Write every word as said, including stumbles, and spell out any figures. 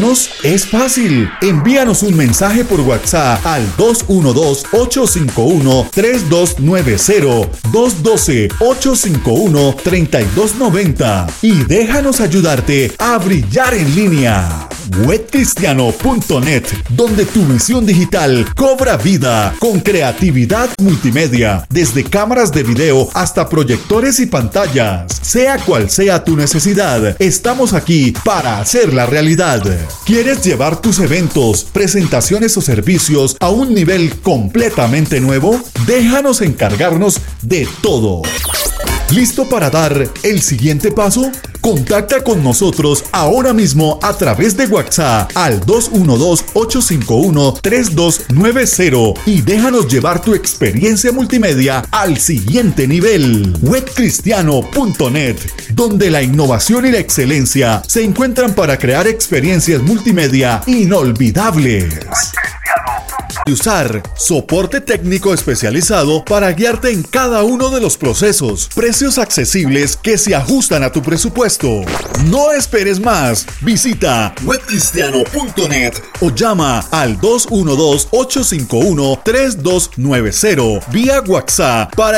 ¿Ayudarnos? Es fácil. Envíanos un mensaje por WhatsApp al dos uno dos, ocho cinco uno, tres dos nueve cero, dos uno dos, ocho cinco uno, tres dos nueve cero y déjanos ayudarte a brillar en línea. web cristiano punto net, donde tu visión digital cobra vida con creatividad multimedia, desde cámaras de video hasta proyectores y pantallas. Sea cual sea tu necesidad, estamos aquí para hacerla realidad. ¿Quieres llevar tus eventos, presentaciones o servicios a un nivel completamente nuevo? Déjanos encargarnos de todo. ¿Listo para dar el siguiente paso? Contacta con nosotros ahora mismo a través de WhatsApp al dos uno dos, ocho cinco uno, tres dos nueve cero y déjanos llevar tu experiencia multimedia al siguiente nivel. web cristiano punto net, donde la innovación y la excelencia se encuentran para crear experiencias multimedia inolvidables. Y usar soporte técnico especializado para guiarte en cada uno de los procesos. Precios accesibles que se ajustan a tu presupuesto. No esperes más. Visita web cristiano punto net o llama al dos uno dos, ocho cinco uno, tres dos nueve cero vía WhatsApp para